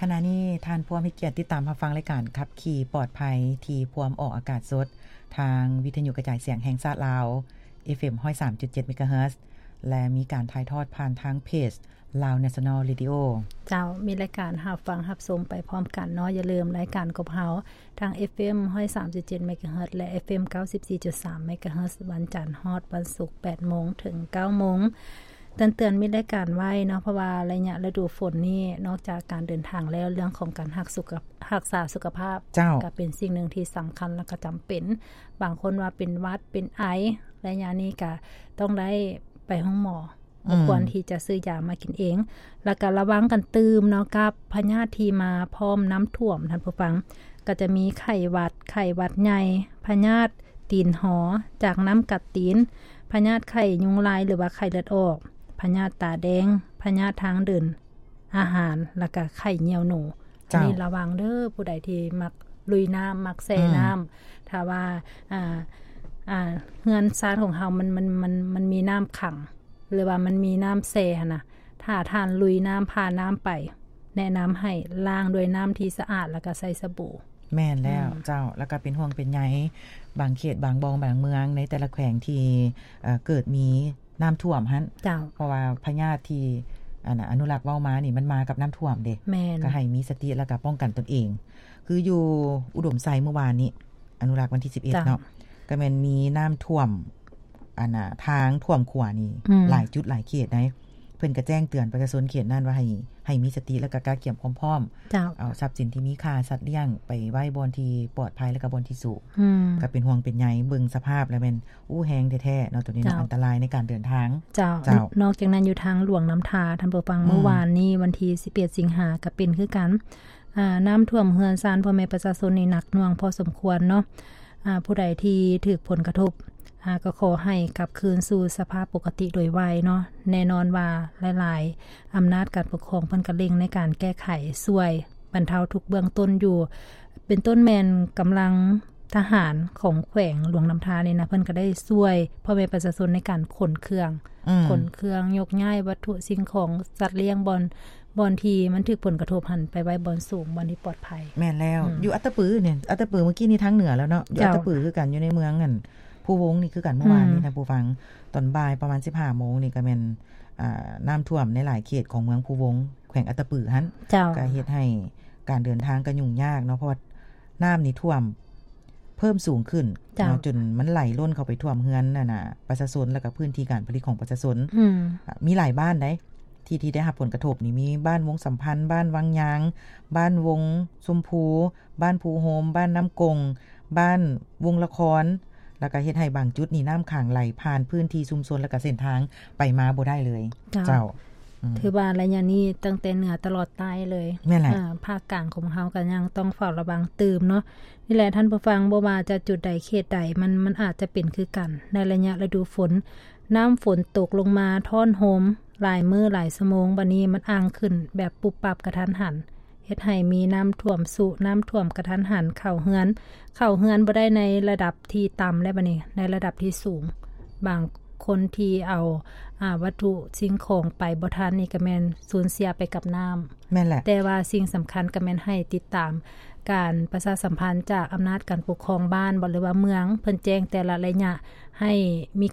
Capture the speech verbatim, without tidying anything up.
ขณะนี้ท่านผู้มีเกียรติติดตามรับฟังรายการขับขี่ปลอดภัยที่พวมออกอากาศสดทางวิทยุกระจายเสียงแห่งชาติลาว เอฟ เอ็ม หนึ่งศูนย์สามจุดเจ็ด เมกะเฮิรตซ์ และมีการถ่ายทอดผ่านทางเพจ Lao National Radio เจ้ามีรายการรับฟังรับชมไปพร้อมกันเนาะอย่าลืมรายการกับเฮาทาง เอฟ เอ็ม หนึ่งศูนย์สามจุดเจ็ด เมกะเฮิรตซ์ และ เอฟ เอ็ม เก้าสิบสี่จุดสาม เมกะเฮิรตซ์ วันจันทร์ฮอดวันศุกร์ แปดโมง ถึง เก้าโมงเตือนๆมีรายการไว้เนาะเพราะว่าระยะฤดูฝนนี่นอกจากการเดินทางแล้วเรื่องของการรักสุขรักษาสุขภาพก็เป็นสิ่งหนึ่งที่สำคัญและก็จำเป็นบางคนว่าเป็นหวัดเป็นไอระยะนี้ก็ต้องได้ไปห้องหมอบ่ควรที่จะซื้อยามากินเองแล้วก็ระวังกันตืมเนาะกับพยาธิที่มาพร้อมน้ำท่วมท่านผู้ฟังก็จะมีไข้หวัดไข้หวัดใหญ่พยาธิตีนหอจากน้ำกัดตีนพยาธิไข้ยุงลายหรือว่าไข้เลือดออกพยาธิตาแดงพยาธิทางเดินอาหารแล้วก็ไข้เหี่ยวหนูอันนี้ระวังเด้อผู้ใดที่มักลุยน้ำมักแช่น้ำถ้าว่าอ่าอ่าเฮือนซ่านของเฮามันมันมันมันมีน้ำขังหรือว่ามันมีน้ำแช่หั่นน่ะถ้าท่านลุยน้ำผ่านน้ำไปแนะนําให้ล้างด้วยน้ำที่สะอาดแล้วก็ใส่สบู่แม่นแล้วเจ้าแล้วก็เป็นห่วงเป็นใยบางเขตบางบองบางเมืองในแต่ละแขวงที่เอ่อเกิดมีน้ำท่วมหั่นเพราะว่าพยาธิที่อันน่ะอนุรักษ์เว้ามานี่มันมากับน้ำท่วมเด้ก็ให้มีสติแล้วก็ป้องกันตนเองคืออยู่อุดมไซเมื่อวานนี้อนุรักษ์วันที่สิบเอ็ดเนาะก็แม่นมีน้ำท่วมอันน่ะทางท่วมขัวนี่หลายจุดหลายเขตได้เพิ่นก็แจ้งเตือนประชาชนเขตนั้นว่าให้ให้มีสติแล้วก็การเตรียมความพร้อมเอาทรัพย์สินที่มีค่าสัตว์เลี้ยงไปไว้บนที่ปลอดภัยแล้วก็บนที่สูงก็เป็นห่วงเป็นใยเบิ่งสภาพแล้วแม่นอู้แฮงแท้ๆเนาะตัวนี้อันตรายในการเดินทางเจ้าเจ้านอกจากนั้นอยู่ทางหลวงน้ำทาท่านผู้ฟังเมื่อวานนี้วันที่สิบเอ็ดสิงหาคมก็เป็นคือกันอ่าน้ำท่วมเรือนซ่านพ่อแม่ประชาชนนี่หนักหน่วงพอสมควรเนาะอ่าผู้ใดที่ถูกผลกระทบอ่าก็ขอให้กลับคืนสู่สภาพปกติโดยไวเนาะแน่นอนว่าหลายๆอำนาจการปกครองเพิ่นก็เร่งในการแก้ไขช่วยบรรเทาทุกเบื้องต้นอยู่เป็นต้นแม่นกำลังทหารของแขวงหลวงน้ำทานี่นะเพิ่นก็ได้ช่วยพ่อแม่ประชาชนในการขนเครื่องขนเครื่องยกย้ายวัตถุสิ่งของสัตว์เลี้ยงบอนบอนที่มันถูกผลกระทบหันไปไว้บอนสูงบอนที่ปลอดภัยแม่นแล้วอยู่อัตตปือเนี่ยอัตตปือเมื่อกี้นี่ทางเหนือแล้วเนาะอยู่อัตตปือคือกันอยู่ในเมืองนั่นผู้วงนี่คือกันเมื่อวานนี้ท่านผู้ฟังตอนบ่ายประมาณ สิบห้าโมงนี่ก็แม่นอ่าน้ำท่วมในหลายเขตของเมืองผู้วงแขวงอัตตปือหั่นก็เฮ็ดให้การเดินทางก็ยุ่งยากเนาะเพราะว่าน้ำนี่ท่วมเพิ่มสูงขึ้นจนมันไหลล้นเข้าไปท่วมเฮือนน่ะน่ะประชาชนแล้วก็พื้นที่การผลิตของประชาชนมีหลายบ้านได้ที่ที่ได้รับผลกระทบนี่มีบ้านวงสัมพันธ์บ้านวังยางบ้านวงชมพูบ้านภูโฮมบ้านน้ำกงบ้านวงละครแล้วก็เฮ็ดให้บางจุดนี่น้ำขังไหลผ่านพื้นที่ชุมชนแล้วก็เส้นทางไปมาบ่ได้เลยเจ้าถือว่าระยะนี้ตั้งแต่เหนือตลอดใต้เลยอ่าภาคกลางของเฮาก็ยังต้องเฝ้าระวังตื่มเนาะนี่แหละท่านผู้ฟังบ่ว่าจะจุดใดเขตใดมันมันอาจจะเป็นคือกันในระยะฤดูฝนน้ำฝนตกลงมาท่อนโฮมหลายมื้อหลายชั่วโมงบัดนี้มันอ้างขึ้นแบบปุบปับกระทันหันเฮ็ดให้มีน้ำท่วมสุน้ำท่วมกระทันหันเข้าเฮือนเข้าเฮือนบ่ได้ในระดับที่ต่ำและบัดนี้ในระดับที่สูงบางคนที่เอาอ่าวัตถุสิ่งของไปบ่ทันนี่ก็แม่นสูญเสียไปกับน้ำแม่นแหละแต่ว่าสิ่งสำคัญก็แม่นให้ติดตามการประชาสัมพันธ์จากอำนาจการปกครองบ้านบ่หรือว่าเมืองเพิ่นแจ้งแต่ละระยะให้มี